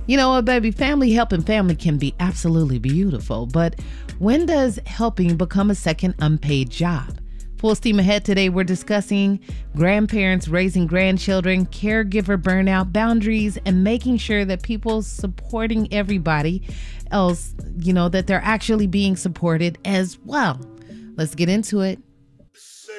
You know what, baby? Family helping family can be absolutely beautiful, but when does helping become a second unpaid job? Full steam ahead today, we're discussing grandparents raising grandchildren, caregiver burnout, boundaries, and making sure that people supporting everybody else, that they're actually being supported as well. Let's get into it.